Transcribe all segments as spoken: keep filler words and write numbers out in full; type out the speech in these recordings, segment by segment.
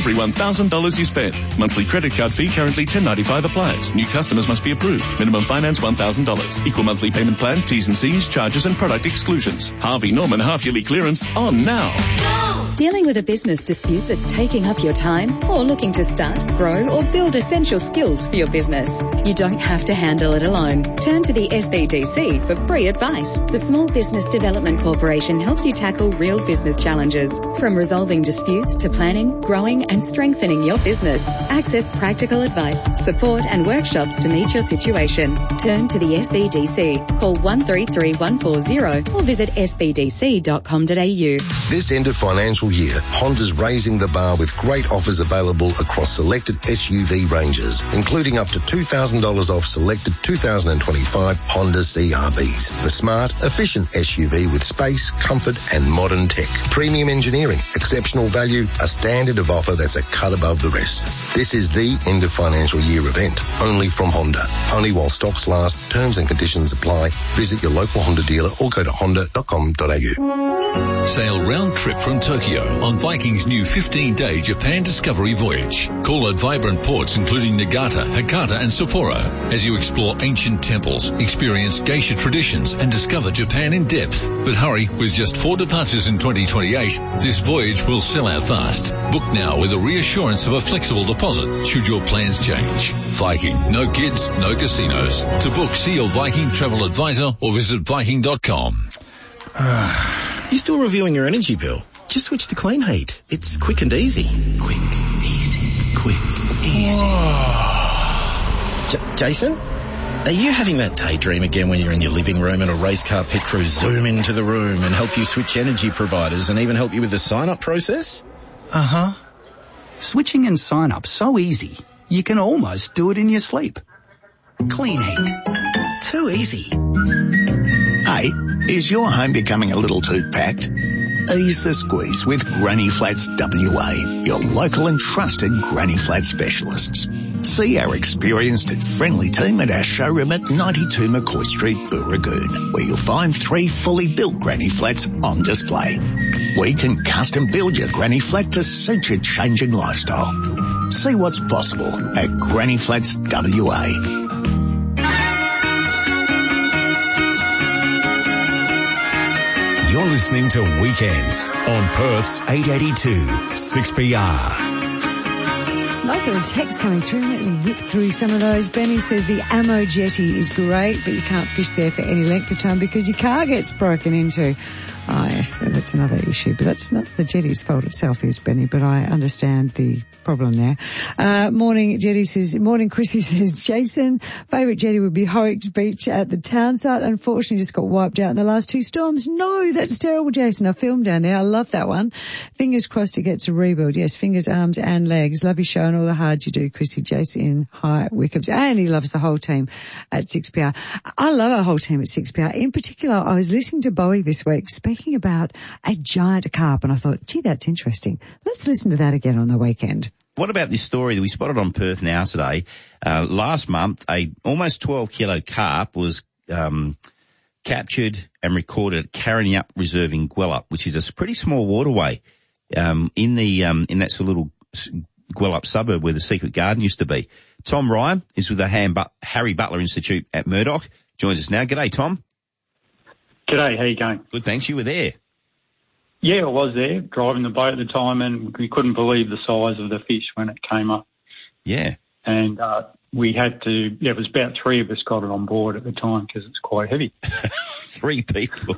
every one thousand dollars you spend. Monthly credit card fee currently ten dollars ninety-five applies. New customers must be approved. Minimum finance one thousand dollars. Equal monthly payment plan, T's and C's, charges and product exclusions. Harvey Norman half-yearly clearance on now. Go! Dealing with a business dispute that's taking up your time, or looking to start, grow or build essential skills for your business? You don't have to handle it alone. Turn to the S B D C for free advice. The Small Business Development Corporation helps you tackle real business challenges. From resolving disputes to planning, growing and strengthening your business. Access practical advice, support and workshops to meet your situation. Turn to the S B D C. Call one three three one four zero or visit s b d c dot com dot a u. This end of financial year, Honda's raising the bar with great offers available across selected S U V ranges, including up to two thousand dollars off selected two thousand twenty-five Honda C R Vs. The smart, efficient S U V with space, comfort and modern tech. Premium engineering, exceptional value, a standard of offer that's a cut above the rest. This is the end of financial year event, only from Honda. Only while stocks last. Terms and conditions apply. Visit your local Honda dealer or go to honda dot com dot a u. Sail round trip from Tokyo on Viking's new fifteen-day Japan Discovery voyage. Call at vibrant ports including Nagata, Hakata and Sapporo as you explore ancient temples, experience geisha traditions and discover Japan in depth. But hurry, with just four departures in twenty twenty-eight, this voyage will sell out fast. Book now with a reassurance of a flexible deposit should your plans change. Viking, no kids, no casinos. To book, see your Viking travel advisor or visit viking dot com. You still reviewing your energy bill? Just switch to Clean Heat. It's quick and easy. Quick, easy, quick, easy. J- Jason, are you having that daydream again when you're in your living room and a race car pit crew zoom into the room and help you switch energy providers and even help you with the sign-up process? Uh-huh. Switching and sign-up so easy, you can almost do it in your sleep. Clean Heat. Too easy. Hey, is your home becoming a little too packed? Ease the squeeze with Granny Flats W A, your local and trusted Granny Flat specialists. See our experienced and friendly team at our showroom at ninety-two McCoy Street, Booragoon, where you'll find three fully built Granny Flats on display. We can custom build your Granny Flat to suit your changing lifestyle. See what's possible at Granny Flats W A. You're listening to Weekends on Perth's eight eighty-two six B R. Nice little text coming through. Let me whip through some of those. Benny says the Ammo jetty is great, but you can't fish there for any length of time because your car gets broken into. Oh, yes, that's another issue. But that's not the jetty's fault itself, is Benny, but I understand the problem there. Uh, morning, Jetty says, morning, Chrissy says, Jason, favourite jetty would be Horrocks Beach at the town site. Unfortunately, just got wiped out in the last two storms. No, that's terrible, Jason. I filmed down there. I love that one. Fingers crossed it gets a rebuild. Yes, fingers, arms and legs. Love your show and all the hard you do, Chrissy. Jason in High Wycombe. And he loves the whole team at six P R. I love our whole team at six P R. In particular, I was listening to Bowie this week speaking about a giant carp, and I thought, gee, that's interesting. Let's listen to that again on the weekend. What about this story that we spotted on Perth Now today? Uh, last month, a almost twelve kilo carp was um, captured and recorded at Karrinyup Reserve in Gwelup, which is a pretty small waterway um, in the um, in that sort of little Gwelup suburb where the Secret Garden used to be. Tom Ryan is with the Ham but- Harry Butler Institute at Murdoch. Joins us now. G'day, Tom. G'day, how you going? Good, thanks. You were there. Yeah, I was there, driving the boat at the time, and we couldn't believe the size of the fish when it came up. Yeah. And uh, we had to, yeah, it was about three of us got it on board at the time because it's quite heavy. Three people.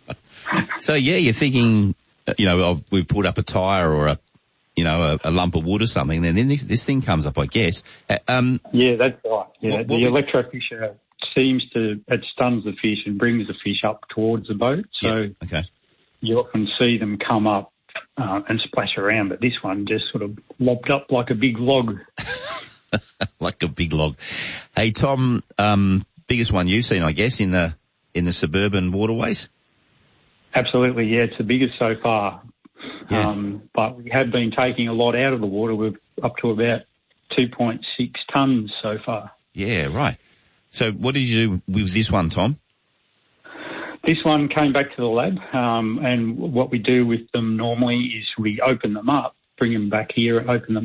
So, yeah, you're thinking, you know, oh, we've put up a tyre or a, you know, a, a lump of wood or something, and then this, this thing comes up, I guess. Uh, um, yeah, that's right. Yeah, what, what the we... electrofisher seems to, it stuns the fish and brings the fish up towards the boat. So yeah, okay. You often see them come up uh, and splash around, but this one just sort of lopped up like a big log. Like a big log. Hey, Tom, um, biggest one you've seen, I guess, in the in the suburban waterways? Absolutely, yeah. It's the biggest so far. Yeah. Um, but we have been taking a lot out of the water. We're up to about two point six tonnes so far. Yeah, right. So what did you do with this one, Tom? This one came back to the lab, um, and what we do with them normally is we open them up, bring them back here, open them